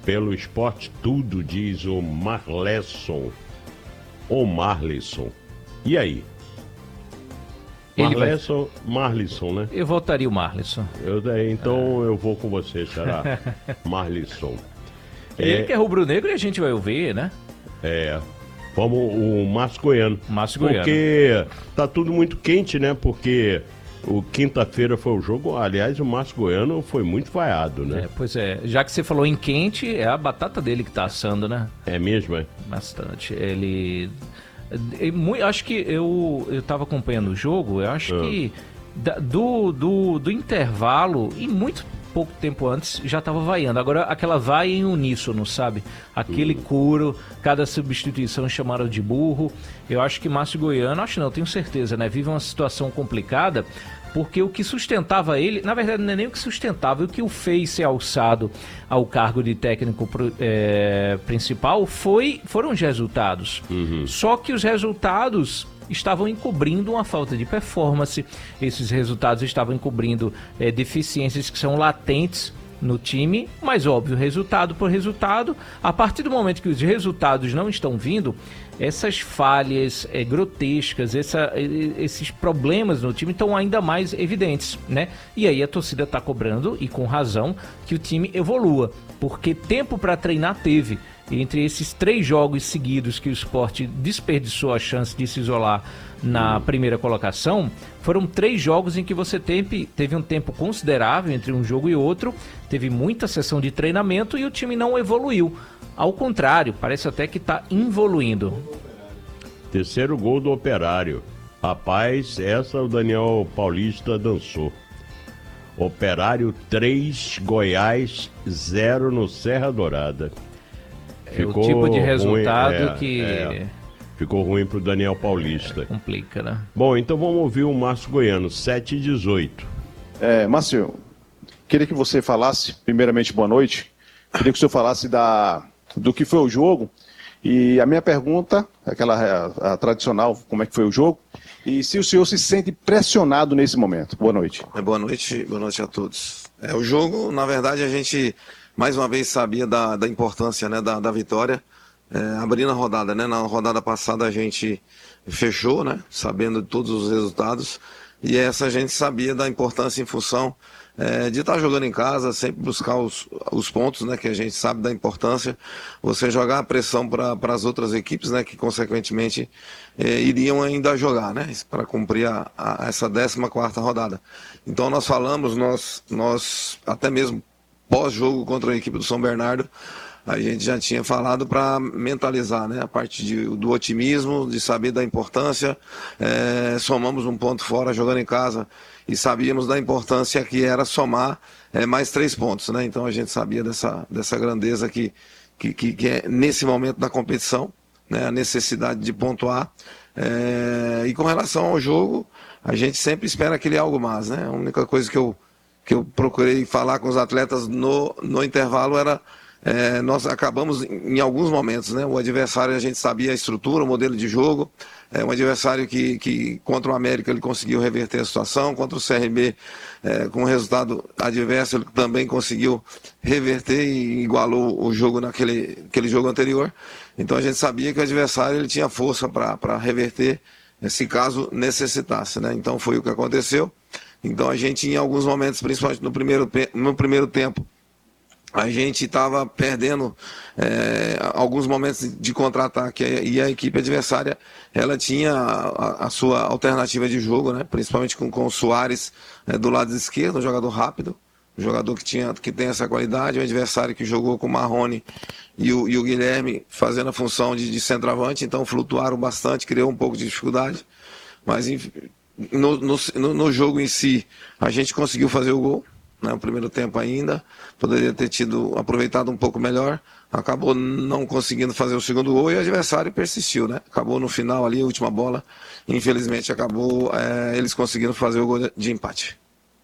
pelo Esporte Tudo, diz o Marlesson. Ou Marlisson. E aí? Marlisson, né? Eu votaria o Marlisson. Então eu vou com você, será? Marlisson. Ele que é rubro-negro e a gente vai ouvir, né? Como o Márcio Goiano. Porque tá tudo muito quente, né? Porque quinta-feira foi o jogo. Aliás, o Márcio Goiano foi muito vaiado, né? Pois é. Já que você falou em quente, é a batata dele que tá assando, né? É mesmo, é? Bastante. Acho que eu tava acompanhando o jogo, eu acho que do intervalo, e muito pouco tempo antes, já tava vaiando. Agora, aquela vai em uníssono, sabe? Aquele coro, cada substituição chamaram de burro. Eu acho que Márcio Goiano, tenho certeza, né? Vive uma situação complicada, porque o que sustentava ele, na verdade não é nem o que sustentava, o que o fez ser alçado ao cargo de técnico principal foram os resultados. Só que os resultados estavam encobrindo uma falta de performance, esses resultados estavam encobrindo deficiências que são latentes no time, mas óbvio, resultado por resultado, a partir do momento que os resultados não estão vindo, essas falhas grotescas, esses problemas no time estão ainda mais evidentes, né? E aí a torcida está cobrando, e com razão, que o time evolua, porque tempo para treinar teve. E entre esses 3 jogos seguidos que o Sport desperdiçou a chance de se isolar na primeira colocação, foram 3 jogos em que você teve um tempo considerável entre um jogo e outro, teve muita sessão de treinamento e o time não evoluiu. Ao contrário, parece até que está involuindo. Terceiro gol do Operário. Rapaz, essa o Daniel Paulista dançou. Operário 3, Goiás 0 no Serra Dourada. Ficou o tipo de resultado que... Ficou ruim pro Daniel Paulista. Complica, né? Bom, então vamos ouvir o Márcio Goiano, 7h18. Márcio, queria que você falasse, primeiramente, boa noite. Queria que o senhor falasse do que foi o jogo. E a minha pergunta, a tradicional, como é que foi o jogo? E se o senhor se sente pressionado nesse momento. Boa noite. Boa noite a todos. O jogo, na verdade, a gente... mais uma vez sabia da importância, né, da vitória, abrindo a rodada, né? Na rodada passada a gente fechou, né, sabendo de todos os resultados, e essa a gente sabia da importância em função de estar jogando em casa, sempre buscar os pontos, né, que a gente sabe da importância, você jogar a pressão para as outras equipes, né, que consequentemente iriam ainda jogar, né, para cumprir essa 14ª rodada. Então nós falamos, nós até mesmo pós-jogo contra a equipe do São Bernardo, a gente já tinha falado para mentalizar, né, a parte do otimismo, de saber da importância, somamos um ponto fora jogando em casa e sabíamos da importância que era somar mais 3 pontos, né, então a gente sabia dessa grandeza que é nesse momento da competição, né, a necessidade de pontuar, e com relação ao jogo, a gente sempre espera aquele algo mais, né, a única coisa que eu procurei falar com os atletas no intervalo era, nós acabamos em alguns momentos, né? O adversário, a gente sabia a estrutura, o modelo de jogo, um adversário que contra o América ele conseguiu reverter a situação, contra o CRB, com o resultado adverso ele também conseguiu reverter e igualou o jogo naquele jogo anterior. Então a gente sabia que o adversário ele tinha força para reverter, se caso necessitasse, né? Então foi o que aconteceu. Então a gente, em alguns momentos, principalmente no primeiro tempo, a gente estava perdendo alguns momentos de contra-ataque e a equipe adversária ela tinha a sua alternativa de jogo, né? Principalmente com o Soares do lado esquerdo, um jogador rápido, um jogador que tem essa qualidade, um adversário que jogou com o Marrone e o Guilherme fazendo a função de centroavante, então flutuaram bastante, criou um pouco de dificuldade, mas enfim, no jogo em si, a gente conseguiu fazer o gol, né, o primeiro tempo ainda, poderia ter aproveitado um pouco melhor, acabou não conseguindo fazer o segundo gol e o adversário persistiu, né, acabou no final ali, a última bola, infelizmente acabou eles conseguindo fazer o gol de empate.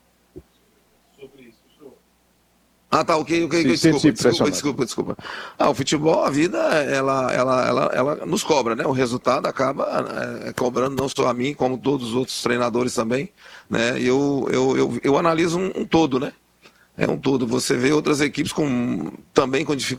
Tá, ok, desculpa. O futebol, a vida, ela nos cobra, né? O resultado acaba cobrando não só a mim, como todos os outros treinadores também, né? Eu analiso um todo, né? É um todo. Você vê outras equipes também com dificuldade.